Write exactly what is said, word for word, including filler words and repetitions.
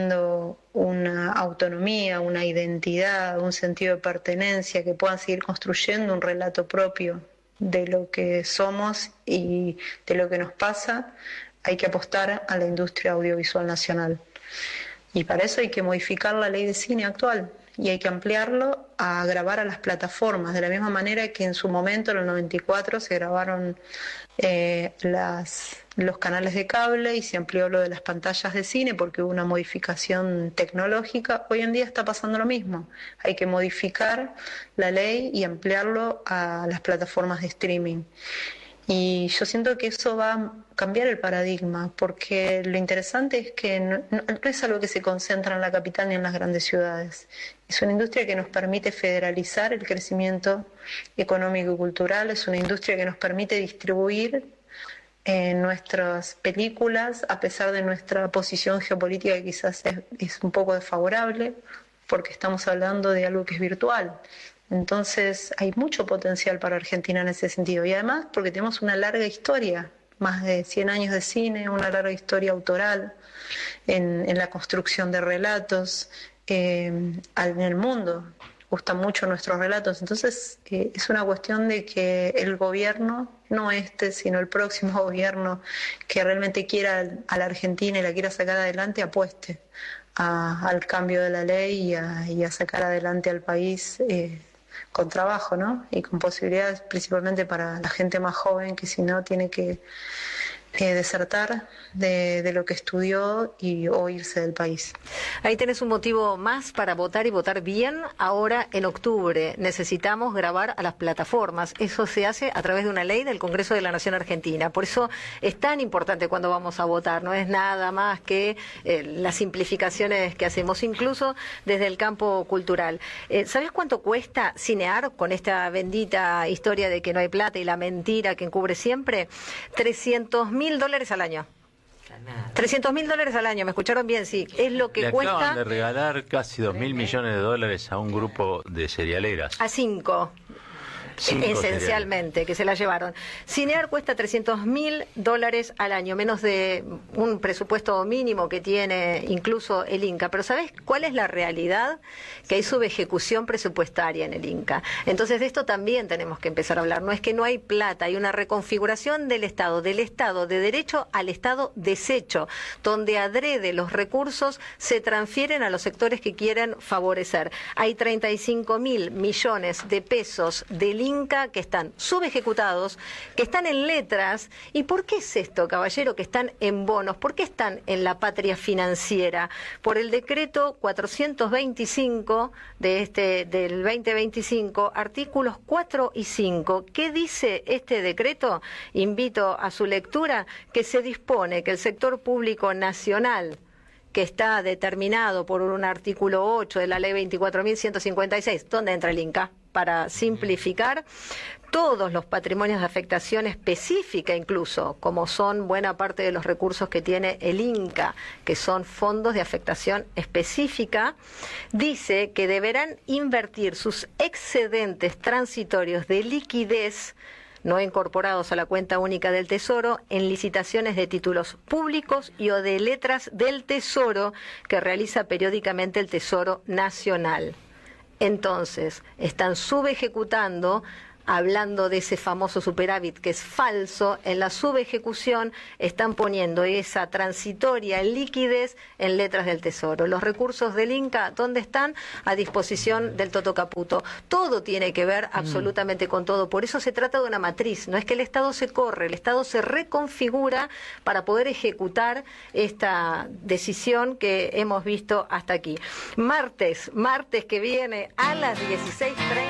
una autonomía, una identidad, un sentido de pertenencia, que puedan seguir construyendo un relato propio de lo que somos y de lo que nos pasa, hay que apostar a la industria audiovisual nacional. Y para eso hay que modificar la ley de cine actual y hay que ampliarlo a grabar a las plataformas, de la misma manera que en su momento, en el noventa y cuatro, se grabaron eh, las, los canales de cable y se amplió lo de las pantallas de cine porque hubo una modificación tecnológica. Hoy en día está pasando lo mismo. Hay que modificar la ley y ampliarlo a las plataformas de streaming. Y yo siento que eso va a cambiar el paradigma, porque lo interesante es que no, no, no es algo que se concentra en la capital ni en las grandes ciudades. Es una industria que nos permite federalizar el crecimiento económico y cultural, es una industria que nos permite distribuir eh, nuestras películas, a pesar de nuestra posición geopolítica que quizás es, es un poco desfavorable, porque estamos hablando de algo que es virtual. Entonces hay mucho potencial para Argentina en ese sentido y además porque tenemos una larga historia, más de cien años de cine, una larga historia autoral en, en la construcción de relatos eh, en el mundo. Gustan mucho nuestros relatos, entonces eh, es una cuestión de que el gobierno, no este, sino el próximo gobierno que realmente quiera a la Argentina y la quiera sacar adelante, apueste a, al cambio de la ley y a, y a sacar adelante al país eh, con trabajo, ¿no? Y con posibilidades principalmente para la gente más joven que si no tiene que eh, desertar de, de lo que estudió y o irse del país. Ahí tenés un motivo más para votar y votar bien. Ahora en octubre necesitamos grabar a las plataformas. Eso se hace a través de una ley del Congreso de la Nación Argentina. Por eso es tan importante cuando vamos a votar. No es nada más que eh, las simplificaciones que hacemos, incluso desde el campo cultural. Eh, ¿Sabés cuánto cuesta cinear con esta bendita historia de que no hay plata y la mentira que encubre siempre? trescientos mil dólares al año. trescientos mil dólares al año, ¿me escucharon bien? Sí, es lo que Le cuesta. Acaban de regalar casi dos mil millones de dólares a un grupo de cerealeras. A cinco. Cinco Esencialmente, cereales. que se la llevaron. Cinear cuesta trescientos mil dólares al año, menos de un presupuesto mínimo que tiene incluso el Inca. Pero ¿sabés cuál es la realidad? Que hay subejecución presupuestaria en el Inca. Entonces de esto también tenemos que empezar a hablar. No es que no hay plata, hay una reconfiguración del Estado, del Estado de derecho al Estado desecho, donde adrede los recursos se transfieren a los sectores que quieren favorecer. Hay treinta y cinco mil millones de pesos del Inca que están subejecutados, que están en letras. ¿Y por qué es esto, caballero? Que están en bonos. ¿Por qué están en la patria financiera? Por el decreto cuatrocientos veinticinco de este del veinte veinticinco, artículos cuatro y cinco. ¿Qué dice este decreto? Invito a su lectura, que se dispone que el sector público nacional, que está determinado por un artículo ocho de la ley veinticuatro mil ciento cincuenta y seis, ¿dónde entra el Inca? Para simplificar, todos los patrimonios de afectación específica incluso, como son buena parte de los recursos que tiene el Inca, que son fondos de afectación específica, dice que deberán invertir sus excedentes transitorios de liquidez no incorporados a la cuenta única del Tesoro en licitaciones de títulos públicos y o de letras del Tesoro que realiza periódicamente el Tesoro Nacional. Entonces, están subejecutando, hablando de ese famoso superávit que es falso, en la subejecución están poniendo esa transitoria liquidez en letras del Tesoro. Los recursos del Inca, ¿dónde están? A disposición del Toto Caputo. Todo tiene que ver absolutamente con todo. Por eso se trata de una matriz. No es que el Estado se corre, el Estado se reconfigura para poder ejecutar esta decisión que hemos visto hasta aquí. Martes, martes que viene a las dieciséis treinta.